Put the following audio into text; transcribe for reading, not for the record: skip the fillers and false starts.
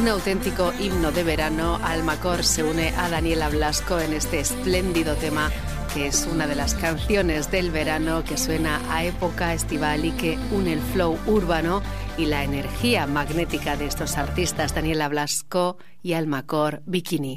Un auténtico himno de verano. Almacor se une a Daniela Blasco en este espléndido tema, que es una de las canciones del verano que suena a época estival y que une el flow urbano y la energía magnética de estos artistas, Daniela Blasco y Almacor Bikini.